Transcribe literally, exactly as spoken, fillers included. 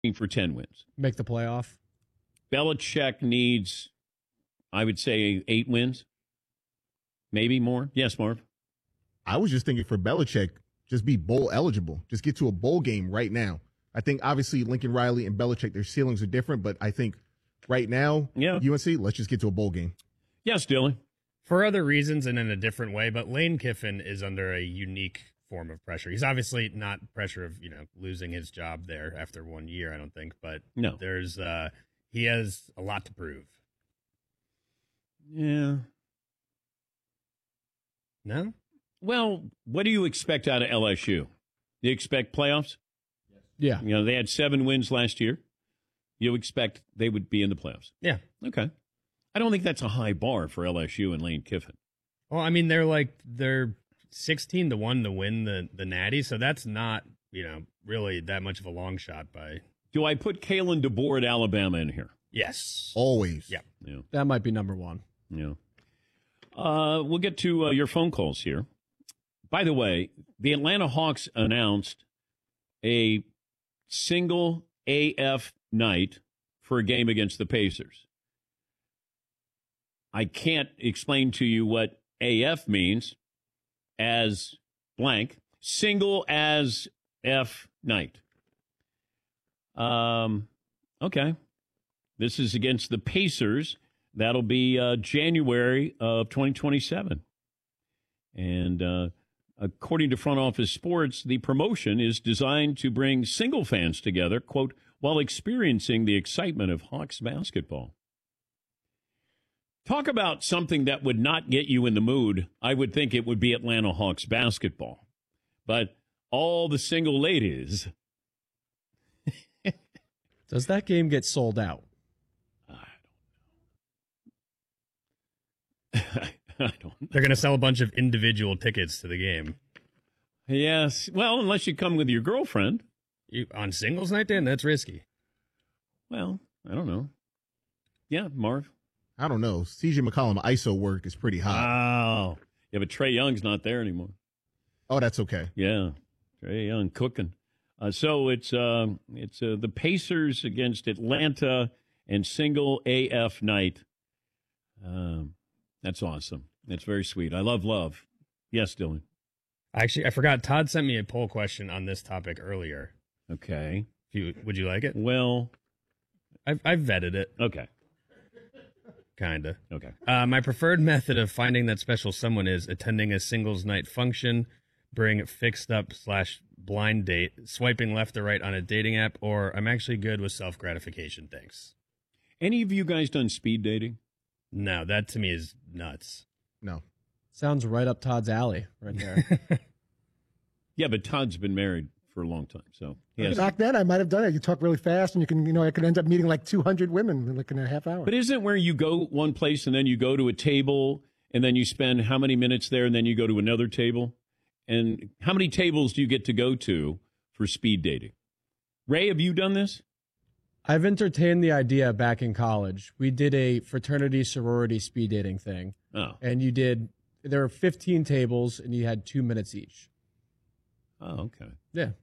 for ten wins. Make the playoff. Belichick needs, I would say, eight wins. Maybe more. Yes, Marv? I was just thinking for Belichick, just be bowl eligible. Just get to a bowl game right now. I think obviously Lincoln Riley and Belichick, their ceilings are different, but I think right now, yeah. U N C, let's just get to a bowl game. Yes, Dylan. For other reasons and in a different way, but Lane Kiffin is under a unique form of pressure. He's obviously not pressure of, you know, losing his job there after one year, I don't think, but no. there's uh he has a lot to prove. Yeah. No? Well, what do you expect out of L S U? Do you expect playoffs? Yeah. You know, they had seven wins last year. You expect they would be in the playoffs? Yeah. Okay. I don't think that's a high bar for L S U and Lane Kiffin. Well, I mean, they're like, they're sixteen to one to win the, the Natty, so that's not, you know, really that much of a long shot by. Do I put Kalen DeBoer at Alabama in here? Yes. Always. Yeah. Yeah. That might be number one. Yeah. Uh, we'll get to uh, your phone calls here. By the way, the Atlanta Hawks announced a single A F night for a game against the Pacers. I can't explain to you what A F means as blank. Single as F night. Um, okay. This is against the Pacers. That'll be uh, January of twenty twenty-seven. And uh, according to Front Office Sports, the promotion is designed to bring single fans together, quote, while experiencing the excitement of Hawks basketball. Talk about something that would not get you in the mood. I would think it would be Atlanta Hawks basketball. But all the single ladies. Does that game get sold out? I don't know. I don't know. They're going to sell a bunch of individual tickets to the game. Yes. Well, unless you come with your girlfriend. You, on singles night, Dan? That's risky. Well, I don't know. Yeah, Marv? I don't know. C J McCollum I S O work is pretty hot. Oh. Yeah, but Trae Young's not there anymore. Oh, that's okay. Yeah. Trae Young cooking. Uh, so it's uh, it's uh, the Pacers against Atlanta and single A F night. Um, that's awesome. That's very sweet. I love love. Yes, Dylan. Actually, I forgot. Todd sent me a poll question on this topic earlier. Okay. If you, would you like it? Well, I've, I've vetted it. Okay. Kinda. Okay. Uh, my preferred method of finding that special someone is attending a singles night function, bring fixed up slash blind date, swiping left or right on a dating app, or I'm actually good with self gratification. Thanks. Any of you guys done speed dating? No, that to me is nuts. No. Sounds right up Todd's alley right there. Yeah, but Todd's been married for a long time, so he has. Back then, I might have done it. You talk really fast, and you can, you know, I could end up meeting like two hundred women in like in a half hour. But isn't it where you go one place and then you go to a table and then you spend how many minutes there and then you go to another table? And how many tables do you get to go to for speed dating? Ray, have you done this? I've entertained the idea back in college. We did a fraternity sorority speed dating thing. Oh. And you did, there were fifteen tables and you had two minutes each. Oh, okay. Yeah.